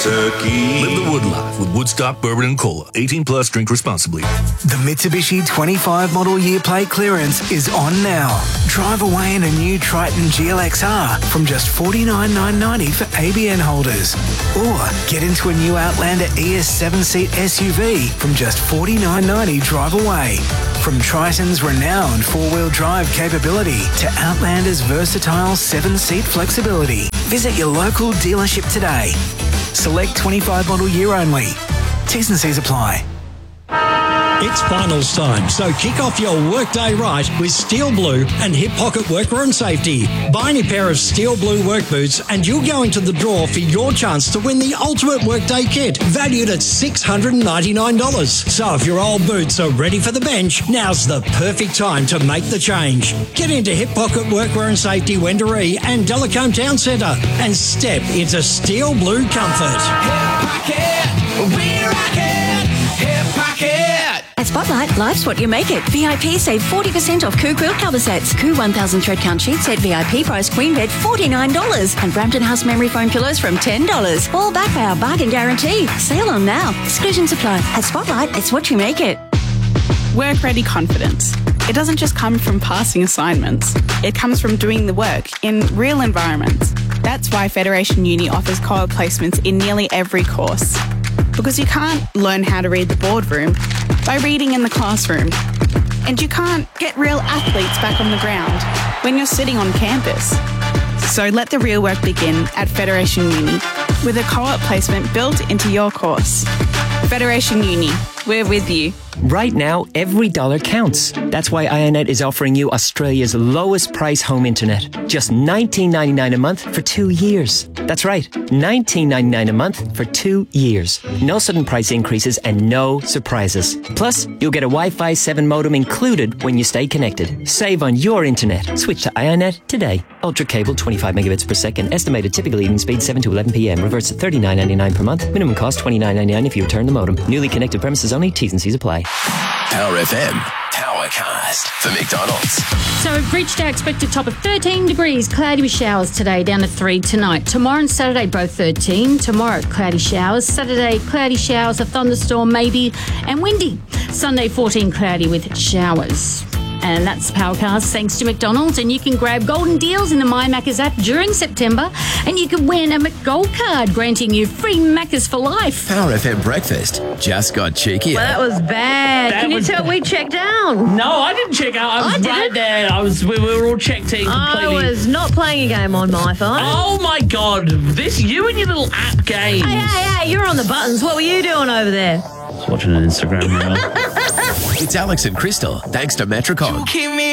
turkey. Live the Wood life with Woodstock Bourbon and Cola. 18 plus, drink responsibly. The Mitsubishi 25 model year plate clearance is on now. Drive away in a new Triton GLXR from just $49,990 for ABN holders. Or get into a new Outlander ES 7-seat SUV from just $49,990 drive away. From Triton's renowned four-wheel drive capability to Outlander's versatile 7-seat flexibility. Visit your local dealership today. Select 25 model year only. T's and C's apply. It's finals time, so kick off your workday right with Steel Blue and Hip Pocket Workwear and Safety. Buy any pair of Steel Blue work boots and you'll go into the draw for your chance to win the ultimate workday kit, valued at $699. So if your old boots are ready for the bench, now's the perfect time to make the change. Get into Hip Pocket Workwear and Safety, Wendouree and Delacombe Town Centre and step into Steel Blue comfort. Hip Pocket, we rock it. Hip Pocket. At Spotlight, life's what you make it. VIP save 40% off Coo quilt cover sets. Coo 1000 thread count sheet set VIP price queen bed $49. And Brampton House memory foam pillows from $10. All backed by our bargain guarantee. Sale on now. Exclusions apply. At Spotlight, it's what you make it. Work-ready confidence. It doesn't just come from passing assignments. It comes from doing the work in real environments. That's why Federation Uni offers co-op placements in nearly every course. Because you can't learn how to read the boardroom by reading in the classroom. And you can't get real athletes back on the ground when you're sitting on campus. So let the real work begin at Federation Uni with a co-op placement built into your course. Federation Uni, we're with you. Right now, every dollar counts. That's why Ionet is offering you Australia's lowest price home internet. Just $19.99 a month for 2 years. That's right, $19.99 a month for 2 years. No sudden price increases and no surprises. Plus, you'll get a Wi-Fi 7 modem included when you stay connected. Save on your internet. Switch to Ionet today. Ultra cable, 25 megabits per second. Estimated typical evening speed 7 to 11 p.m. Reverts to $39.99 per month. Minimum cost $29.99 if you return the modem. Newly connected premises only. T's and C's apply. Power FM, Powercast for McDonald's. So we've reached our expected top of 13 degrees. Cloudy with showers today, down to 3 tonight. Tomorrow and Saturday, both 13. Tomorrow, cloudy showers. Saturday, cloudy showers, a thunderstorm maybe, and windy. Sunday, 14 cloudy with showers. And that's Powercast thanks to McDonald's. And you can grab golden deals in the My Maccas app during September. And you can win a McGold card, granting you free Maccas for life. Power FM breakfast just got cheekier. Well, that was bad. Can you tell we checked out? No, I didn't check out. I was right there. We were all checked in completely. I was not playing a game on my phone. Oh my God. You and your little app games. Hey, you're on the buttons. What were you doing over there? Watching an Instagram reel. It's Alex and Crystal, thanks to Metricon.